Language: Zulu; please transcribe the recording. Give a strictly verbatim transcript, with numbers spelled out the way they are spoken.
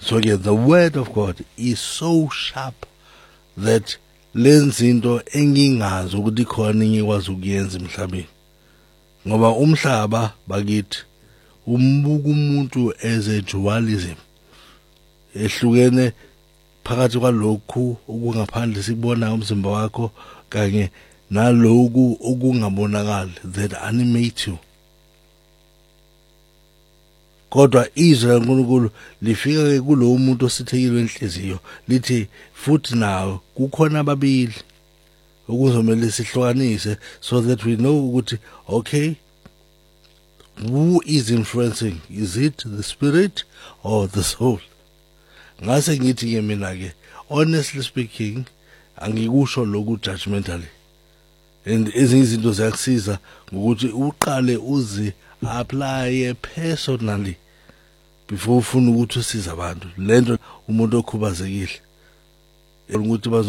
So again, the word of God is so sharp that lenza into engingazi ukuthi khona engikwazi ukuyenza emhlabeni. Ngoba umhlaba bakithi umbuka umuntu as a dualism ehlukene phakathi kwalokhu okungaphandle sikubona umzimba wakho kanye naloku okungabonakali that animate you. Kodwa izwi laNkulunkulu lifika ke kulowo umuntu osithekile enhliziyo lithi futhi nawo kukhona ababili okuzomela sihlukanise so that we know ukuthi okay, who is influencing? Is it the spirit or the soul? Ngase ngithi ke mina ke honestly speaking angikusho lokhu judgmentally, and ezinye izinto ziyakusiza ngokuthi uqale uzi apply personally before ufuna ukuthi usize abantu lento umuntu okhubazekile ukuthi